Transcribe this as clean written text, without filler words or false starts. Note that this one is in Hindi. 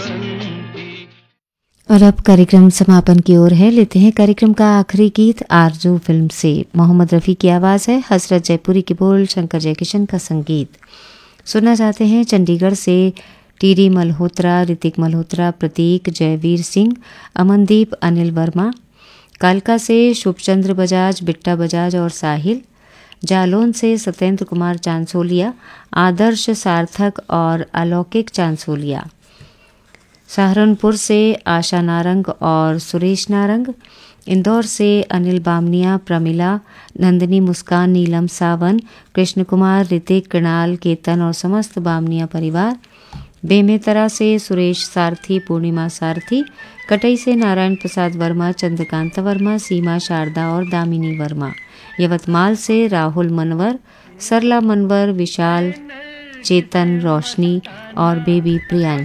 और अब कार्यक्रम समापन की ओर है। लेते हैं कार्यक्रम का आखिरी गीत आरजू फिल्म से। मोहम्मद रफ़ी की आवाज़ है, हसरत जयपुरी की बोल, शंकर जयकिशन का संगीत। सुनना चाहते हैं चंडीगढ़ से टीडी मल्होत्रा, ऋतिक मल्होत्रा, प्रतीक, जयवीर सिंह, अमनदीप, अनिल वर्मा। कालका से शुभचंद्र बजाज, बिट्टा बजाज और साहिल। जालौन से सत्येंद्र कुमार चांसोलिया, आदर्श, सार्थक और अलौकिक चांसोलिया। सहारनपुर से आशा नारंग और सुरेश नारंग। इंदौर से अनिल बामनिया, प्रमिला, नंदिनी, मुस्कान, नीलम सावन, कृष्ण कुमार, ऋतिक, कृणाल, केतन और समस्त बामनिया परिवार। बेमेतरा से सुरेश सारथी, पूर्णिमा सारथी। कटई से नारायण प्रसाद वर्मा, चंद्रकांत वर्मा, सीमा, शारदा और दामिनी वर्मा। यवतमाल से राहुल मनवर, सरला मनवर, विशाल, चेतन, रोशनी और बेबी प्रियांश।